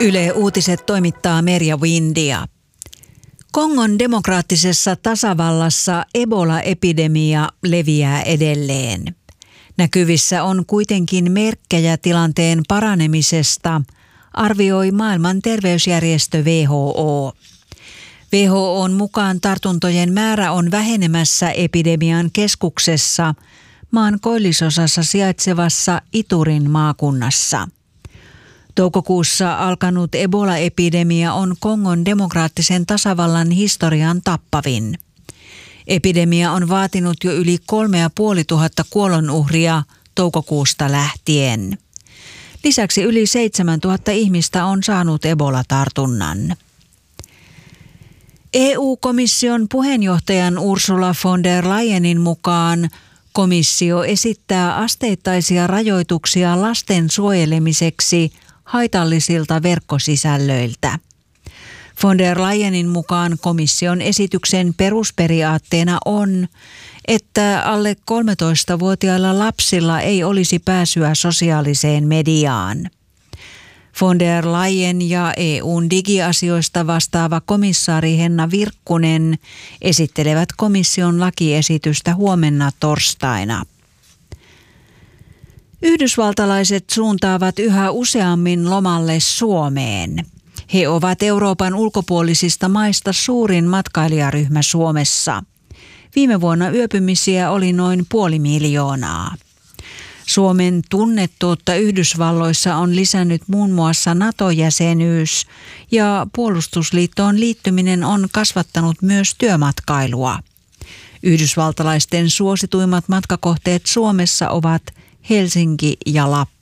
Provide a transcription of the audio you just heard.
Yle Uutiset toimittaa Merja Windia. Kongon demokraattisessa tasavallassa Ebola-epidemia leviää edelleen. Näkyvissä on kuitenkin merkkejä tilanteen paranemisesta, arvioi maailman terveysjärjestö WHO. WHO:n mukaan tartuntojen määrä on vähenemässä epidemian keskuksessa, maan koillisosassa sijaitsevassa Iturin maakunnassa. Toukokuussa alkanut Ebola-epidemia on Kongon demokraattisen tasavallan historian tappavin. Epidemia on vaatinut jo yli 3500 kuolonuhria toukokuusta lähtien. Lisäksi yli 7000 ihmistä on saanut Ebola-tartunnan. EU-komission puheenjohtajan Ursula von der Leyenin mukaan komissio esittää asteittaisia rajoituksia lasten suojelemiseksi haitallisilta verkkosisällöiltä. Von der Leyenin mukaan komission esityksen perusperiaatteena on, että alle 13-vuotiailla lapsilla ei olisi pääsyä sosiaaliseen mediaan. Von der Leyen ja EU:n digiasioista vastaava komissaari Henna Virkkunen esittelevät komission lakiesitystä huomenna torstaina. Yhdysvaltalaiset suuntaavat yhä useammin lomalle Suomeen. He ovat Euroopan ulkopuolisista maista suurin matkailijaryhmä Suomessa. Viime vuonna yöpymisiä oli noin 500 000. Suomen tunnettuutta Yhdysvalloissa on lisännyt muun muassa NATO-jäsenyys ja puolustusliittoon liittyminen on kasvattanut myös työmatkailua. Yhdysvaltalaisten suosituimmat matkakohteet Suomessa ovat Helsinki ja Lappi.